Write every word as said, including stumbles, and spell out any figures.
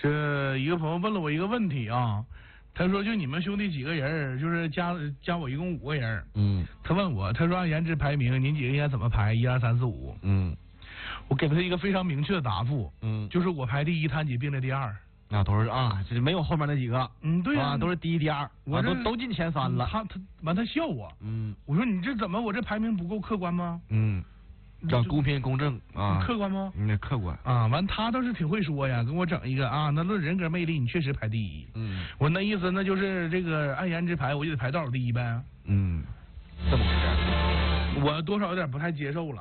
这一个朋友问了我一个问题啊，他说就你们兄弟几个人，就是加加我一共五个人。 嗯。 他问我，他说按颜值排名，您几个应该怎么排？一二三四五。 嗯。 我给了他一个非常明确的答复。 嗯。 就是我排第一，他几并列第二。 那、啊、都是啊，这没有后面那几个。 嗯，对啊，都是第一、第二， 我、 啊、都都进前三了。 他他完他笑我。 嗯。 我说你这怎么我这排名不够客观吗？ 嗯。叫公平公正啊， 客观吗？ 嗯，客观啊。完，他倒是挺会说呀，跟我整一个啊，那论人格魅力，你确实排第一。 嗯， 我那意思，那就是这个按颜值排，我就得排倒数第一呗。 嗯，这么回事。 我多少有点不太接受了。